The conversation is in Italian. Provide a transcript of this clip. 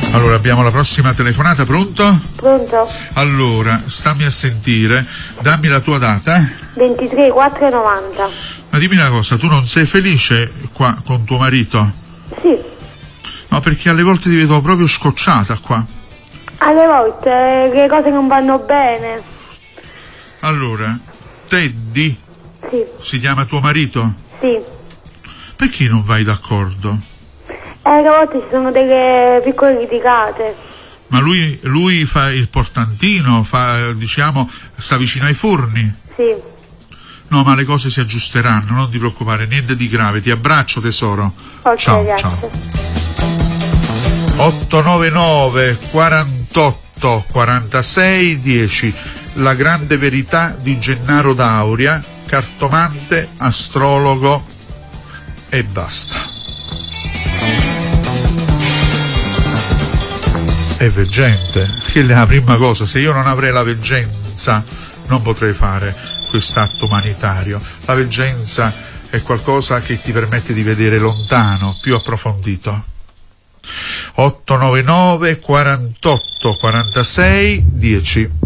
Allora, abbiamo la prossima telefonata, pronto? Pronto? Allora, stammi a sentire, dammi la tua data. 23/4/90. Ma dimmi una cosa, tu non sei felice qua con tuo marito? Sì, No, perché alle volte ti vedo proprio scocciata qua. alle volte le cose non vanno bene. Allora, Teddy, Sì, si chiama tuo marito? sì. Perché non vai d'accordo? Alle volte ci sono delle piccole litigate. Ma lui fa il portantino, sta vicino ai forni? Sì. No, ma le cose si aggiusteranno, non ti preoccupare, niente di grave, ti abbraccio tesoro. Ok, Ciao, grazie. ciao. 899 48 46 10. La grande verità di Gennaro D'Auria, cartomante, astrologo e basta. È veggente, che è la prima cosa. Se io non avrei la veggenza non potrei fare quest'atto umanitario. La veggenza è qualcosa che ti permette di vedere lontano, più approfondito. 899 48 46 10.